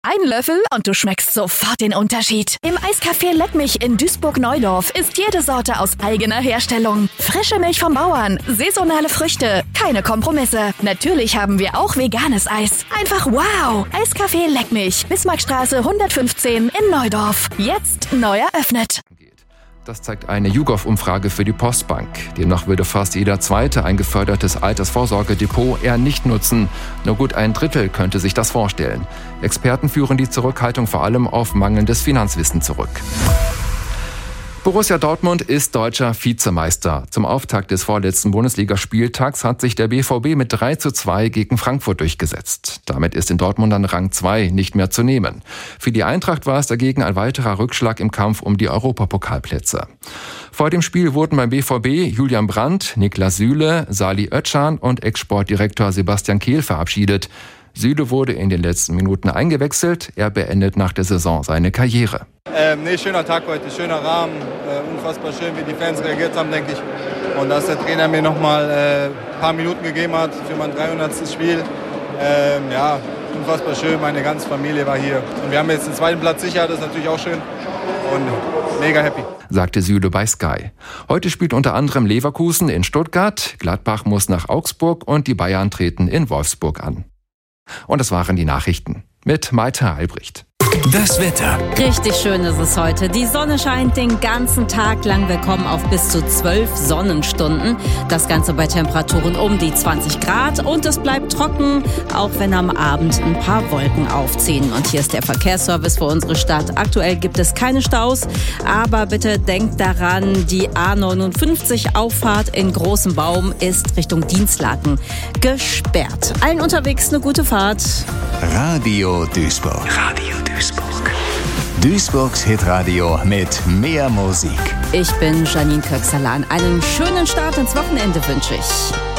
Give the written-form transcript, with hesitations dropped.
Ein Löffel und du schmeckst sofort den Unterschied. Im Eiscafé Leckmich in Duisburg-Neudorf ist jede Sorte aus eigener Herstellung. Frische Milch vom Bauern, saisonale Früchte, keine Kompromisse. Natürlich haben wir auch veganes Eis. Einfach wow! Eiscafé Leckmich, Bismarckstraße 115 in Neudorf. Jetzt neu eröffnet. Das zeigt eine YouGov-Umfrage für die Postbank. Demnach würde fast jeder Zweite ein gefördertes Altersvorsorgedepot eher nicht nutzen. Nur gut ein Drittel könnte sich das vorstellen. Experten führen die Zurückhaltung vor allem auf mangelndes Finanzwissen zurück. Borussia Dortmund ist deutscher Vizemeister. Zum Auftakt des vorletzten Bundesligaspieltags hat sich der BVB mit 3:2 gegen Frankfurt durchgesetzt. Damit ist in Dortmund an Rang 2 nicht mehr zu nehmen. Für die Eintracht war es dagegen ein weiterer Rückschlag im Kampf um die Europapokalplätze. Vor dem Spiel wurden beim BVB Julian Brandt, Niklas Süle, Salih Özcan und Ex-Sportdirektor Sebastian Kehl verabschiedet. Süle wurde in den letzten Minuten eingewechselt. Er beendet nach der Saison seine Karriere. Schöner Tag heute, schöner Rahmen. Unfassbar schön, wie die Fans reagiert haben, denke ich. Und dass der Trainer mir nochmal ein paar Minuten gegeben hat für mein 300. Spiel. Unfassbar schön. Meine ganze Familie war hier. Und wir haben jetzt den zweiten Platz sicher, das ist natürlich auch schön. Und mega happy, sagte Süle bei Sky. Heute spielt unter anderem Leverkusen in Stuttgart, Gladbach muss nach Augsburg und die Bayern treten in Wolfsburg an. Und das waren die Nachrichten mit Maite Albrecht. Das Wetter. Richtig schön ist es heute. Die Sonne scheint den ganzen Tag lang. Wir kommen auf bis zu 12 Sonnenstunden. Das Ganze bei Temperaturen um die 20 Grad. Und es bleibt trocken, auch wenn am Abend ein paar Wolken aufziehen. Und hier ist der Verkehrsservice für unsere Stadt. Aktuell gibt es keine Staus. Aber bitte denkt daran, die A59 Auffahrt in Großem Baum ist Richtung Dienstlaken gesperrt. Allen unterwegs eine gute Fahrt. Radio Duisburg. Duisburgs Hitradio mit mehr Musik. Ich bin Janine Köxalan. Einen schönen Start ins Wochenende wünsche ich.